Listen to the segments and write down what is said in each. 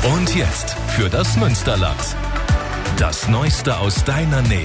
Und jetzt für das Münsterland. Das Neueste aus deiner Nähe.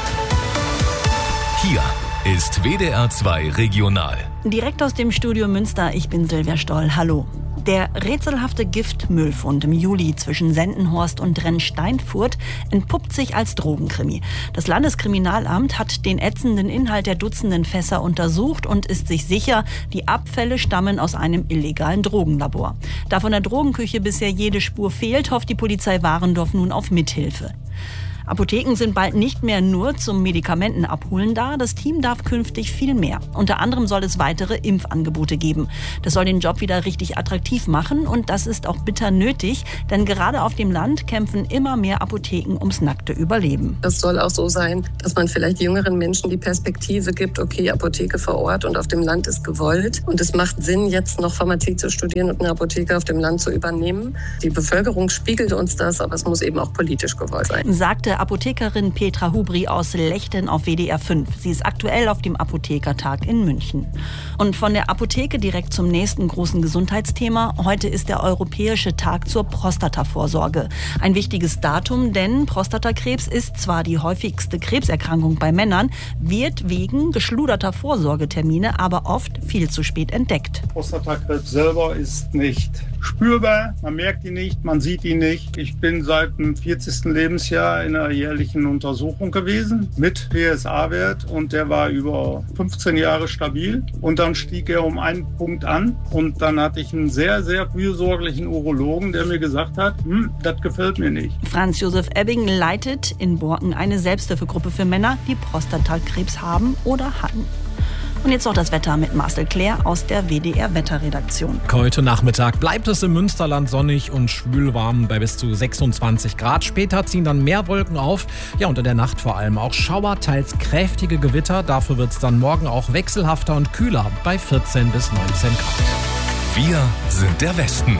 Hier ist WDR 2 Regional. Direkt aus dem Studio Münster, ich bin Silvia Stoll. Hallo. Der rätselhafte Giftmüllfund im Juli zwischen Sendenhorst und Rennsteinfurt entpuppt sich als Drogenkrimi. Das Landeskriminalamt hat den ätzenden Inhalt der Dutzenden Fässer untersucht und ist sich sicher, die Abfälle stammen aus einem illegalen Drogenlabor. Da von der Drogenküche bisher jede Spur fehlt, hofft die Polizei Warendorf nun auf Mithilfe. Apotheken sind bald nicht mehr nur zum Medikamentenabholen da. Das Team darf künftig viel mehr. Unter anderem soll es weitere Impfangebote geben. Das soll den Job wieder richtig attraktiv machen und das ist auch bitter nötig, denn gerade auf dem Land kämpfen immer mehr Apotheken ums nackte Überleben. Das soll auch so sein, dass man vielleicht jüngeren Menschen die Perspektive gibt, okay, Apotheke vor Ort und auf dem Land ist gewollt. Und es macht Sinn, jetzt noch Pharmazie zu studieren und eine Apotheke auf dem Land zu übernehmen. Die Bevölkerung spiegelt uns das, aber es muss eben auch politisch gewollt sein. Sagte Apothekerin Petra Hubri aus Lechten auf WDR 5. Sie ist aktuell auf dem Apothekertag in München. Und von der Apotheke direkt zum nächsten großen Gesundheitsthema. Heute ist der Europäische Tag zur Prostatavorsorge. Ein wichtiges Datum, denn Prostatakrebs ist zwar die häufigste Krebserkrankung bei Männern, wird wegen geschluderter Vorsorgetermine aber oft viel zu spät entdeckt. Prostatakrebs selber ist nicht spürbar, man merkt ihn nicht, man sieht ihn nicht. Ich bin seit dem 40. Lebensjahr in einer jährlichen Untersuchung gewesen mit PSA-Wert und der war über 15 Jahre stabil und dann stieg er um einen Punkt an und dann hatte ich einen sehr, sehr fürsorglichen Urologen, der mir gesagt hat, das gefällt mir nicht. Franz Josef Ebbing leitet in Borken eine Selbsthilfegruppe für Männer, die Prostatakrebs haben oder hatten. Und jetzt noch das Wetter mit Marcel Claire aus der WDR-Wetterredaktion. Heute Nachmittag bleibt es im Münsterland sonnig und schwülwarm bei bis zu 26 Grad. Später ziehen dann mehr Wolken auf. Ja, und in der Nacht vor allem auch Schauer, teils kräftige Gewitter. Dafür wird es dann morgen auch wechselhafter und kühler bei 14 bis 19 Grad. Wir sind der Westen.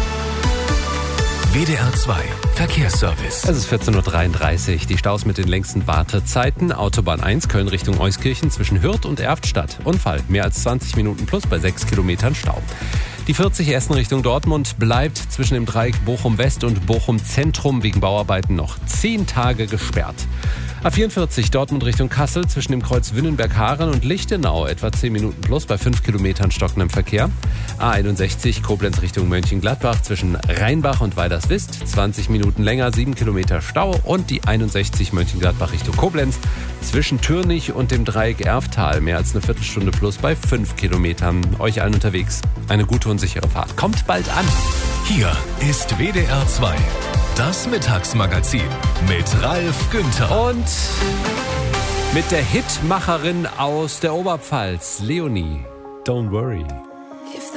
WDR 2 Verkehrsservice. Es ist 14.33 Uhr. Die Staus mit den längsten Wartezeiten. Autobahn 1 Köln Richtung Euskirchen zwischen Hürth und Erftstadt. Unfall. Mehr als 20 Minuten plus bei 6 Kilometern Stau. Die 40 Essen Richtung Dortmund bleibt zwischen dem Dreieck Bochum West und Bochum Zentrum wegen Bauarbeiten noch 10 Tage gesperrt. A44 Dortmund Richtung Kassel zwischen dem Kreuz Wünnenberg-Haren und Lichtenau etwa 10 Minuten plus bei 5 Kilometern stockendem Verkehr. A61 Koblenz Richtung Mönchengladbach zwischen Rheinbach und Weiderswist 20 Minuten länger, 7 Kilometer Stau und die 61 Mönchengladbach Richtung Koblenz zwischen Türnich und dem Dreieck Erftal mehr als eine Viertelstunde plus bei 5 Kilometern. Euch allen unterwegs eine gute und sichere Fahrt. Kommt bald an. Hier ist WDR 2. Das Mittagsmagazin mit Ralf Günther. Und mit der Hitmacherin aus der Oberpfalz, Leonie. Don't worry.